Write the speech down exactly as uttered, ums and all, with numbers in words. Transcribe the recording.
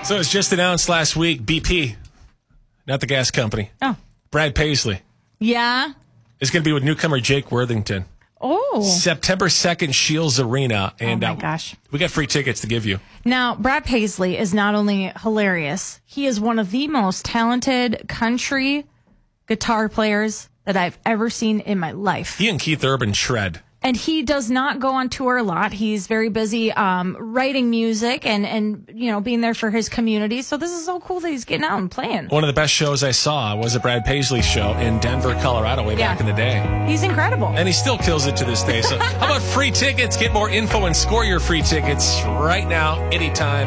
So it's just announced last week, B P, not the gas company. Oh. Brad Paisley Yeah. is going to be with newcomer Jake Worthington. Oh. September second, Shields Arena. And, oh, my uh, gosh. we got free tickets to give you. Now, Brad Paisley is not only hilarious, he is one of the most talented country guitar players that I've ever seen in my life. He and Keith Urban shred. And he does not go on tour a lot. He's very busy um, writing music and, and, you know, being there for his community. So this is so cool that he's getting out and playing. One of the best shows I saw was a Brad Paisley show in Denver, Colorado, way Yeah. back in the day. He's incredible. And he still kills it to this day. So how about free tickets? Get more info and score your free tickets right now, anytime.